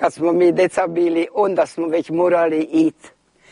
kad smo mi deca bili, onda smo već morali ići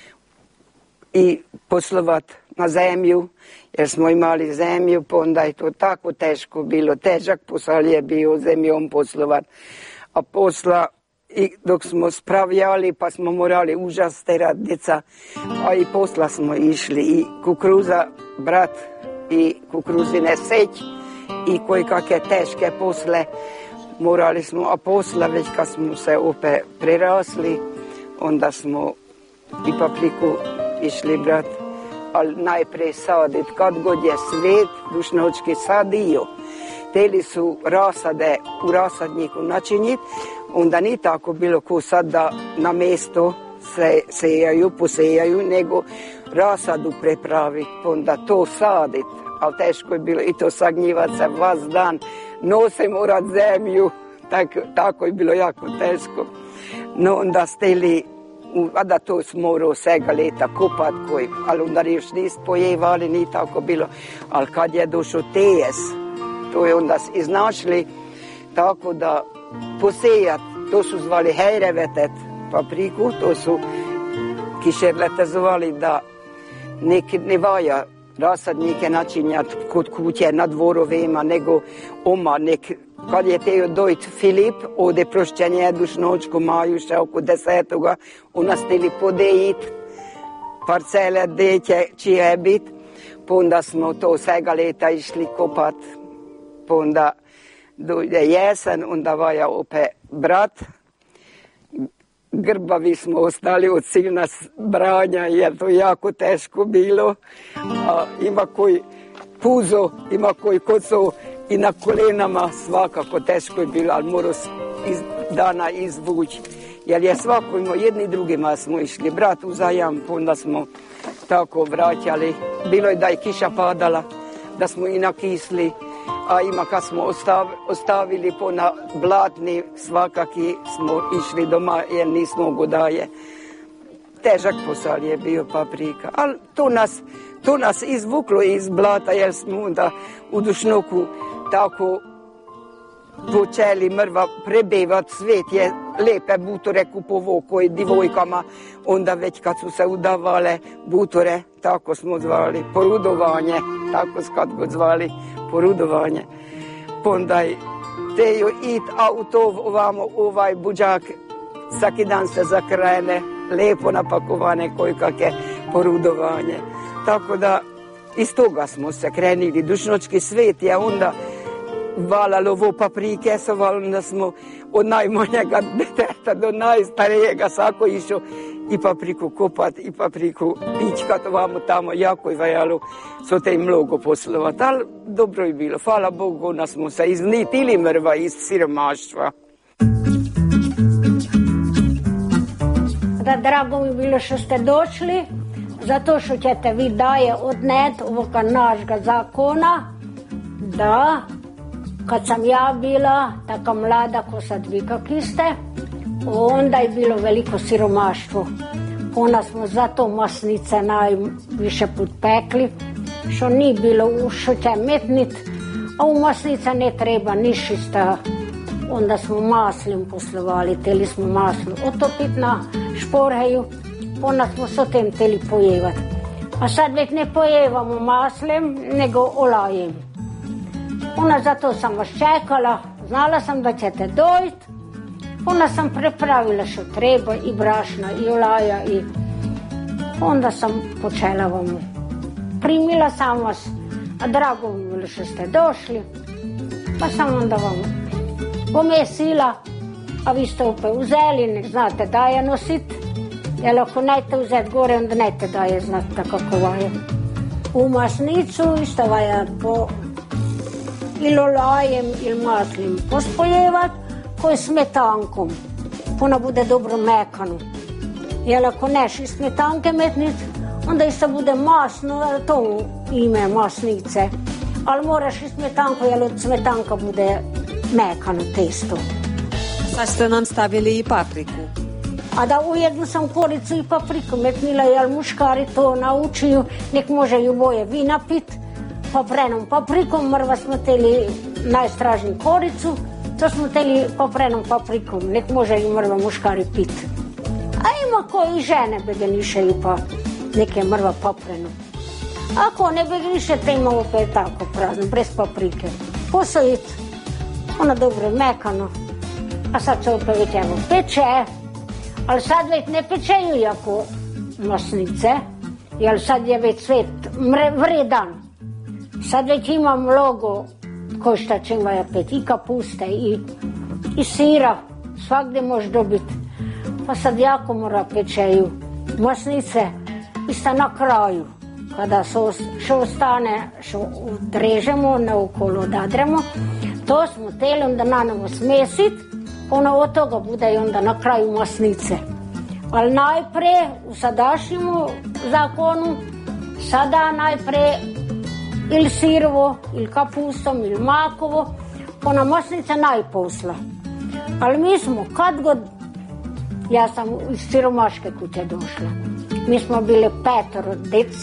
i poslovat na zemlju, jer smo imali zemlju, pa onda je to tako teško bilo, težak posao je bio zemljom poslovat. A posla, i dok smo spravljali, pa smo morali užas terat djeca, a i posla smo išli, i kukruza brat, i kukruzine seć, i koji kakve teške posle morali smo, a posla već kad smo se opet prerasli, onda smo i papriku išli brat, ali najprije sadit, kad god je svet, Dušnočki sadio. Htjeli su rasade u rasadniku načiniti, onda nije tako bilo ko sad da na mjesto posejaju, nego rasadu prepravi, onda to sadit. Ali teško je bilo i to sagnjivat se vas dan, nose morat zemlju, tako je bilo jako teško. No onda steli, a da to smo morao svega leta kupat, ali onda još niste pojevali, nije tako bilo. Ali kad je došao tejes, to je onda iznašli tako da posejat, to su zvali hejrevetet papriku, to su kišerlete zvali da ne valja rasadnike načinjat kod kuće na dvorovima, nego kad je teo dojt Filip, ode prošćenje Dušnočku Majuša oko 10. Ona stili podejit parcele deće čije bit, pa onda smo to svega leta išli kopat, pa onda dojde jesen, onda vaja opet brat. Grbavi smo ostali od silna branja, jer to jako teško bilo. A ima koji puzo, ima koji koco i na kolenama, svakako teško je bilo, ali morao iz dana izvući. Jer je svako imao, jedni drugima smo išli, brat uzajam, onda smo tako vraćali. Bilo je da je kiša padala, da smo i nakisli, a ima kad smo ostavili po na blatni, svakaki smo išli doma jer nismo godaje. Težak posao je bio paprika, ali to nas izvuklo iz blata, jer smo onda u Dušnoku tako počeli mrva prebevat, svet je lepe butore kupovo koji divojkama, onda već kad su se udavale butore, tako smo zvali, porudovanje, tako kad god zvali, porudovanje. Onda teju it auto ovamo, ovaj buđak, svaki dan se zakrene, lepo napakovane koji kakve porudovanje. Tako da iz toga smo se krenili, Dušnočki svet je onda valalo ovo paprike, onda smo od najmanjega deteta do najstarijega svako išao i papriku kopat, i papriku pičkat ovamo tamo, jako je vajalo so te mnogo poslovat, ali dobro je bilo, hvala Bogu, onda smo se iznitili mrva iz siromaštva. Da, drago mi bilo što ste došli, zato što ćete vi daje odnet ovoga našega zakona, da kad sam ja bila taka mlada ko sad vi kaki ste, onda je bilo veliko siromaštvo. Onda smo zato masnice najviše put pekli, što nije bilo što će metnit, a u masnice ne treba ništa. Onda smo maslom poslovali, teli smo maslo otopit na šporheju, onda smo s tem teli pojevat. A sad već ne pojevamo maslem, nego olajem. Onda zato sam vas čekala, znala sam da ćete dojt, onda sam prepravila što treba, i brašna, i olaja, i onda sam počela vam. Primila sam vas, a drago mi bilo što ste došli, pa sam onda vam pomesila, a vi ste opet uzeli, nek znate da je nosit, jer ako nejte uzeti gore, onda nejte da je, znate kako vaje. U masnicu isto vaja po ili olajem ili maslim pospojevat, koji smetankom, ona bude dobro mekano. Jer ako neš iz smetanke metnit, onda isto bude masno, to ime masnice. Ali moraš iz smetanku, jer od smetanka bude mekano testo. Sad ste nam stavili i papriku. A da ujedno sam koricu i papriku metnila, jer muškari to naučiju, nek može ju boje vina pit, pa vrenom paprikom, mrva smo teli najstražniju koricu To smo htjeli poprenom paprikom, nek može i mrva muškari pit. A ima koji žene begenišaju pa neke mrva poprenu. Ako ne begeniše, te imamo opet tako prazno, bez paprike. Posojit, ono dobro mekano, a sad se opet već evo peče, ali sad već ne pečeju jako masnice, jer sad je već svet vredan. Sad već imam logo ko šta će ima pet, i kapuste, i sira, svakde može dobiti. Pa sad jako mora pečeju masnice i sta na kraju. Kada što ostane, što odrežemo, naokolo odadremo, to smo htjeli onda nanovo smesit, ono od toga bude i onda na kraju masnice. Ali najprije u sadašnjemu zakonu, sada najprije ili sirovo, ili kapustom, ili makovo, ona masnica najposla. Ali mi smo kad god, ja sam iz siromaške kuće došla, mi smo bili 5 djeci,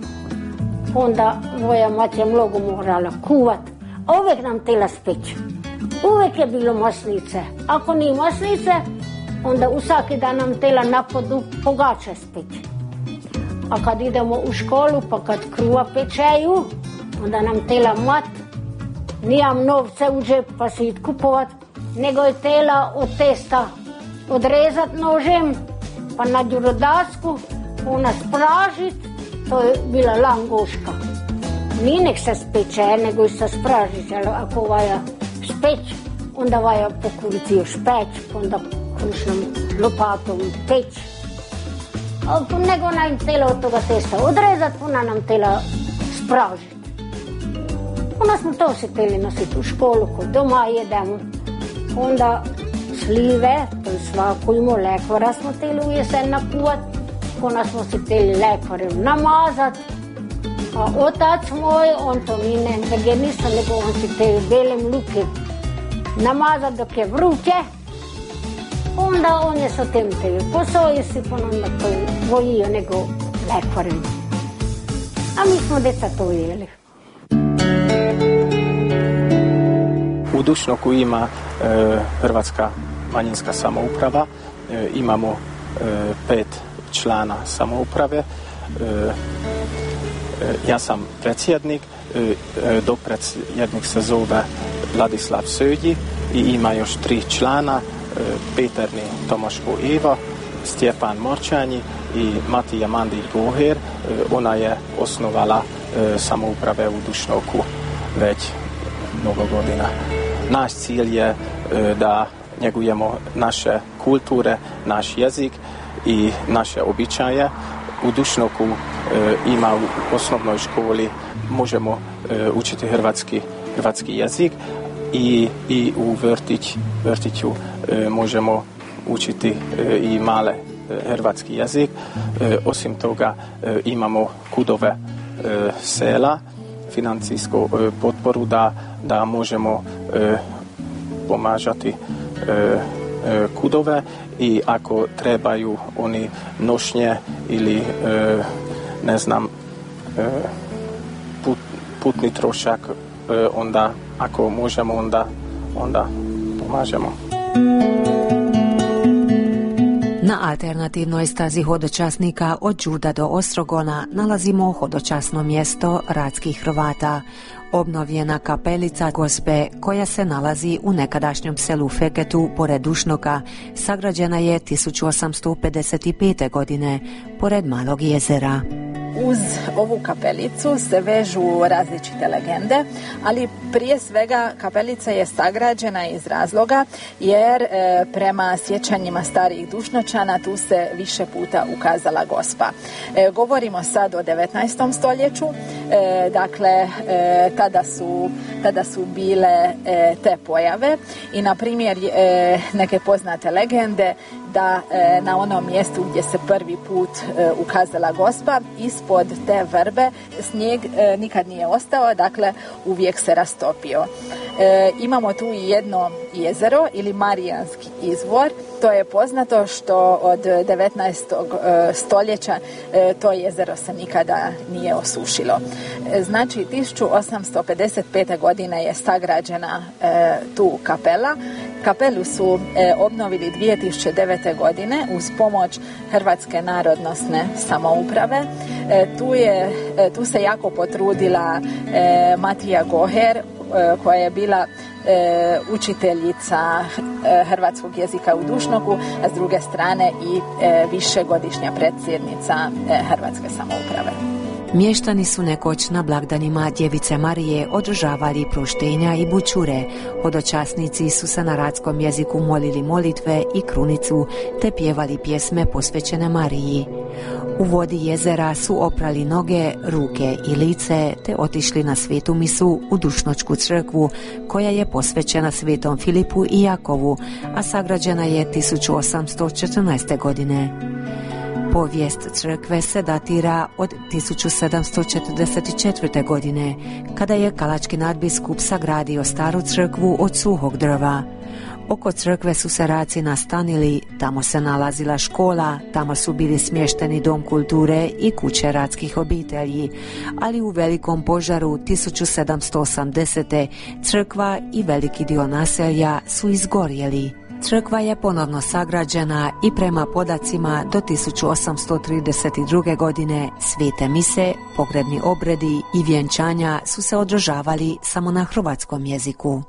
onda moja mati je mnogo morala kuvat, a uvijek nam htjela speći. Uvijek je bilo masnice. Ako nije masnice, onda u svaki dan nam htjela na podu pogače speći. A kad idemo u školu, pa kad kruva pečeju, onda nam htjela mat, nijam novce u džep pa si id kupovat, nego je htjela od testa odrezat nožem, pa na đurodasku, ona spražit, to je bila langoška. Nije nek se speče, nego i se spražit, ali ako vaja speć, onda vaja po kulici još peć, onda krušnom lopatom peć. Nego ona im htjela od toga testa odrezat, ona nam htjela spražit. Onda smo to se htjeli nositi u školu, kod doma jedemo. Onda slive, to je svako imao, lekvara smo htjeli u jesen nakuvat. Onda smo se htjeli lekvarem namazat. A otac moj, on to mi ne veganista, nego on se htjeli belem luke namazat dok je vruće. Onda on je sa tem htjeli posoji si, pa onda to volio nego lekvarem. A mi smo djeca to jeli. U Dušnoku ima Hrvatska manjinska samouprava, imamo 5 člana samouprave, ja sam predsjednik, dopredsjednik se zove Ladislav Södji i ima još 3 člana, Peterni Tomaško Eva, Stjepan Morčanji i Matija Mandić-Goher. Ona je osnovala samouprave u Dušnoku već mnogo godina. Naš cilj je da njegujemo naše kulture, naš jezik i naše običaje. U Dušnoku ima u osnovnoj školi, možemo učiti hrvatski jezik i u vrtiću možemo učiti i male hrvatski jezik. Osim toga imamo kudove sela, financijsku potporu da možemo pomažati kudove i ako trebaju oni nošnje ili ne znam putni trošak, onda ako možemo onda pomažemo. Na alternativnoj stazi hodočasnika od Đurda do Ostrogona nalazimo hodočasno mjesto Radskih Hrvata, obnovljena kapelica Gospe koja se nalazi u nekadašnjem selu Feketu pored Dušnoka, sagrađena je 1855. godine pored Malog jezera. Uz ovu kapelicu se vežu različite legende, ali prije svega kapelica je sagrađena iz razloga jer prema sjećanjima starijih Dušnočana tu se više puta ukazala Gospa. Govorimo sad o 19. stoljeću, dakle tada su bile te pojave i na primjer neke poznate legende da na onom mjestu gdje se prvi put ukazala Gospa ispod te vrbe snijeg nikad nije ostao, dakle uvijek se rastopio. Imamo tu i jedno jezero ili Marijanski izvor. To je poznato što od 19. stoljeća to jezero se nikada nije osušilo. Znači 1855. godine je sagrađena tu kapela. Kapelu su obnovili 2009. godine uz pomoć Hrvatske narodnosne samouprave. Tu se jako potrudila Matija Goher, koja je bila učiteljica hrvatskog jezika u Dušnoku, a s druge strane i višegodišnja predsjednica Hrvatske samouprave. Mještani su nekoć na blagdanima Djevice Marije održavali proštenja i bućure. Hodočasnici su se na radskom jeziku molili molitve i krunicu te pjevali pjesme posvećene Mariji. U vodi jezera su oprali noge, ruke i lice te otišli na svetu misu u Dušnočku crkvu koja je posvećena svetom Filipu i Jakovu, a sagrađena je 1814. godine. Povijest crkve se datira od 1744. godine, kada je kalački nadbiskup sagradio staru crkvu od suhog drva. Oko crkve su se radci nastanili, tamo se nalazila škola, tamo su bili smješteni dom kulture i kuće radskih obitelji, ali u velikom požaru 1780. crkva i veliki dio naselja su izgorjeli. Crkva je ponovno sagrađena i prema podacima do 1832. godine svete mise, pogrebni obredi i vjenčanja su se održavali samo na hrvatskom jeziku.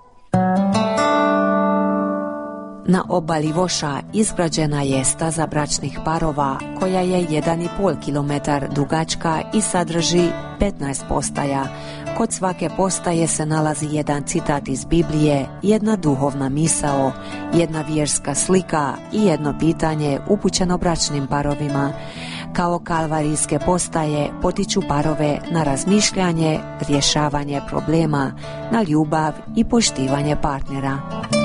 Na obali Voša izgrađena je staza bračnih parova koja je 1,5 km dugačka i sadrži 15 postaja. Kod svake postaje se nalazi jedan citat iz Biblije, jedna duhovna misao, jedna vjerska slika i jedno pitanje upućeno bračnim parovima. Kao kalvarijske postaje potiču parove na razmišljanje, rješavanje problema, na ljubav i poštivanje partnera.